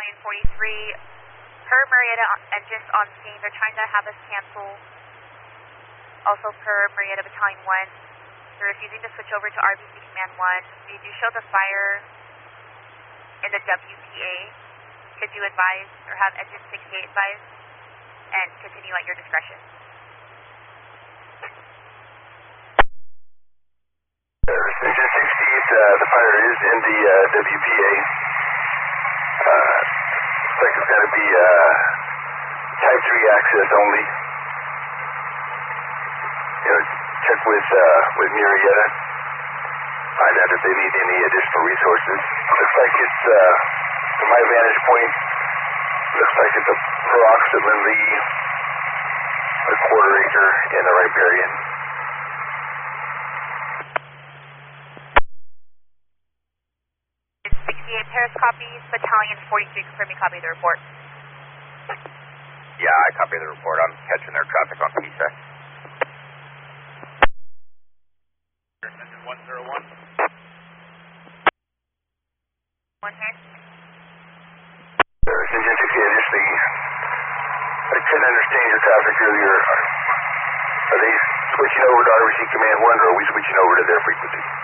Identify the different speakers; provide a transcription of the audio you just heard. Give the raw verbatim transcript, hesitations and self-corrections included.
Speaker 1: Battalion forty-three, per Marietta engines on scene, they're trying to have us cancel. Also per Marietta Battalion one, they're refusing to switch over to R B C Command one. We do show the fire in the W P A. Could you advise or have engine sixty-eight advise and continue at your discretion?
Speaker 2: Engine sixty-eight, uh, the fire is in the uh, W P A. Uh, looks like it's going to be uh, Type three access only. You know, check with uh, with Marietta. Find out if they need any additional resources. Looks like it's, uh, from my vantage point, looks like it's approximately a quarter acre in the riparian.
Speaker 1: sixty-eight Paris copies, Battalion forty-three confirming copy of the report.
Speaker 3: Yeah, I copy the report. I'm catching their traffic on P SAC. Engine one zero one.
Speaker 1: One here.
Speaker 2: There's Engine sixty-eight, additionally, I couldn't understand your traffic earlier. Are they switching over to R B C Command one, or are we switching over to their frequency?